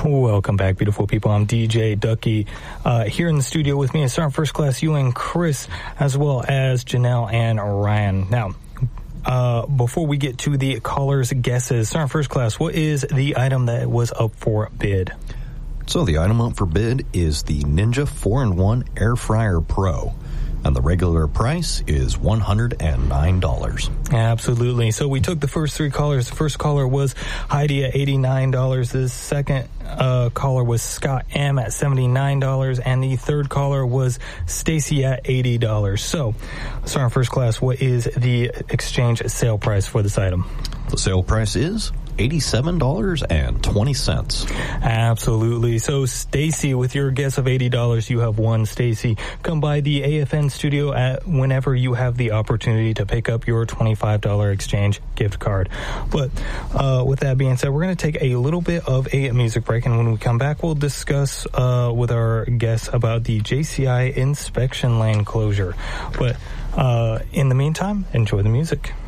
Welcome back, beautiful people. I'm DJ Ducky. Here in the studio with me is Sergeant First Class you and Chris, as well as Janelle and Ryan. Now, before we get to the callers' guesses, Sergeant First Class, what is the item that was up for bid? So the item up for bid is the Ninja 4-in-1 Air Fryer Pro. And the regular price is $109. Absolutely. So we took the first three callers. The first caller was Heidi at $89. The second caller was Scott M at $79. And the third caller was Stacy at $80. So, Sergeant First Class, what is the exchange sale price for this item? The sale price is $87.20. Absolutely. So, Stacy, with your guess of $80, you have won. Stacy, come by the AFN studio at whenever you have the opportunity to pick up your $25 exchange gift card. But with that being said, we're going to take a little bit of a music break, and when we come back, we'll discuss with our guests about the JCI inspection lane closure. But in the meantime, enjoy the music.